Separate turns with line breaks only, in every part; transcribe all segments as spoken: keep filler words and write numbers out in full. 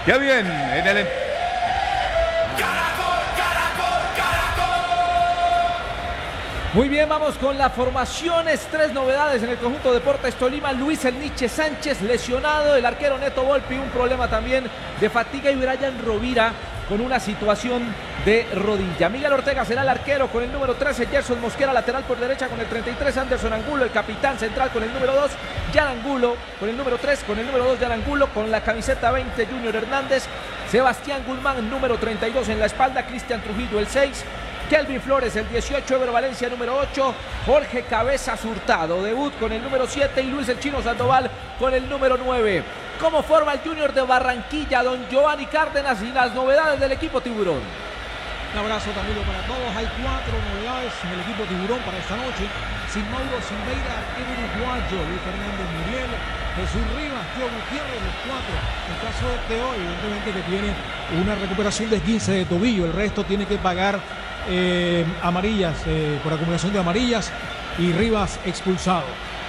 Qué bien en el...
Muy bien, vamos con las formaciones. Tres novedades en el conjunto Deportes Tolima. Luis El Niche Sánchez lesionado. El arquero Neto Volpi, un problema también de fatiga. Y Brian Rovira con una situación de rodilla. Miguel Ortega será el arquero con el número trece. Gerson Mosquera, lateral por derecha con el treinta y tres. Anderson Angulo, el capitán central con el número dos. Jan Angulo con el número tres. Con el número dos, Jan Angulo. Con la camiseta veinte, Junior Hernández. Sebastián Guzmán, número treinta y dos en la espalda. Cristian Trujillo, el seis. Kelvin Flores, el dieciocho, Ever Valencia, número ocho, Jorge Cabezas Hurtado, debut con el número siete, y Luis el Chino Sandoval con el número nueve. ¿Cómo forma el Junior de Barranquilla, don Giovanni Cárdenas, y las novedades del equipo Tiburón?
Un abrazo, Camilo, para todos. Hay cuatro novedades en el equipo Tiburón para esta noche. Sin Mauro Silveira, el uruguayo, Luis Fernando Muriel, Jesús Rivas, Tío Gutiérrez, los cuatro. En caso de Teo, evidentemente que tiene una recuperación de esguince de tobillo, el resto tiene que pagar Eh, amarillas, eh, por acumulación de amarillas, y Rivas expulsado.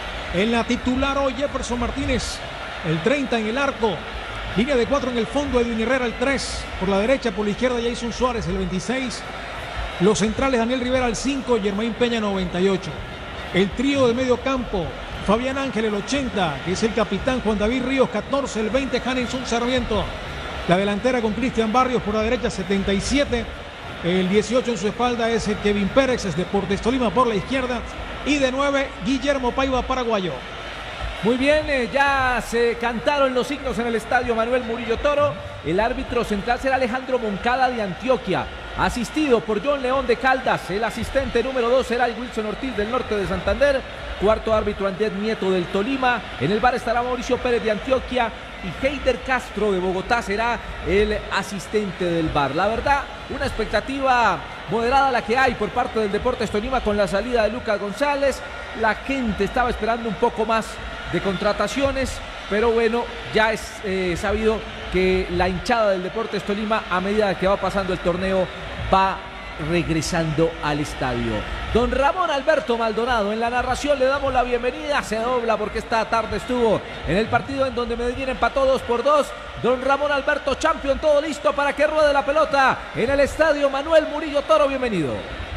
En la titular hoy Jefferson Martínez, el treinta en el arco, línea de cuatro en el fondo, Edwin Herrera el tres, por la derecha, por la izquierda Jason Suárez el veintiséis, los centrales Daniel Rivera el cinco, Germain Peña noventa y ocho, el trío de medio campo, Fabián Ángel el ochenta, que es el capitán, Juan David Ríos catorce, el veinte Hanelson Sarmiento, la delantera con Cristian Barrios por la derecha setenta y siete, el dieciocho en su espalda es el Kevin Pérez, es Deportes Tolima por la izquierda, y de nueve Guillermo Paiva, paraguayo.
Muy bien, eh, ya se cantaron los signos en el estadio Manuel Murillo Toro. El árbitro central será Alejandro Moncada de Antioquia, asistido por John León de Caldas. El asistente número dos será el Wilson Ortiz del norte de Santander. Cuarto árbitro Andrés Nieto del Tolima. En el bar estará Mauricio Pérez de Antioquia. Y Heider Castro de Bogotá será el asistente del bar. La verdad, una expectativa moderada la que hay por parte del Deportes Tolima con la salida de Lucas González. La gente estaba esperando un poco más de contrataciones, pero bueno, ya es eh, sabido que la hinchada del Deportes Tolima, a medida que va pasando el torneo, va regresando al estadio. Don Ramón Alberto Maldonado en la narración, le damos la bienvenida. Se dobla porque esta tarde estuvo en el partido en donde Medellín empató dos por dos. Don Ramón Alberto, champion, todo listo para que ruede la pelota en el estadio Manuel Murillo Toro. Bienvenido.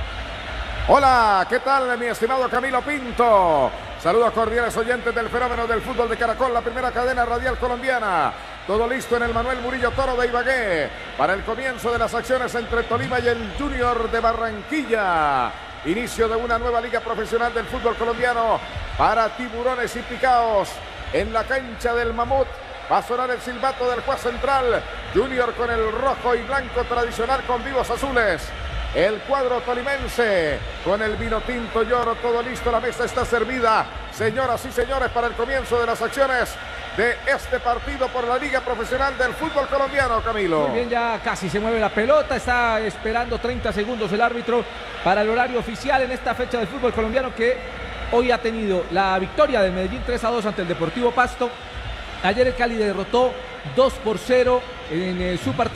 Hola, ¿qué tal, mi estimado Camilo Pinto? Saludos cordiales, oyentes del fenómeno del fútbol de Caracol, la primera cadena radial colombiana. Todo listo en el Manuel Murillo Toro de Ibagué para el comienzo de las acciones entre Tolima y el Junior de Barranquilla. Inicio de una nueva liga profesional del fútbol colombiano para Tiburones y Picaos. En la cancha del Mamut va a sonar el silbato del juez central. Junior con el rojo y blanco tradicional con vivos azules. El cuadro tolimense con el vino tinto lloro, todo listo, la mesa está servida. Señoras y señores, para el comienzo de las acciones de este partido por la Liga Profesional del Fútbol Colombiano, Camilo.
Muy bien, ya casi se mueve la pelota, está esperando treinta segundos el árbitro para el horario oficial en esta fecha del fútbol colombiano, que hoy ha tenido la victoria de Medellín tres a dos ante el Deportivo Pasto. Ayer el Cali derrotó dos por cero en eh, su partido.